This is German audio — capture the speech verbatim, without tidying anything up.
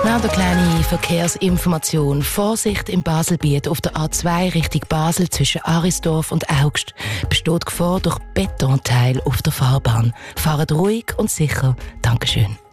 Noch eine kleine Verkehrsinformation. Vorsicht im Baselbiet auf der A zwei Richtung Basel zwischen Arisdorf und Augst. Besteht Gefahr durch Betonteil auf der Fahrbahn. Fahrt ruhig und sicher. Dankeschön.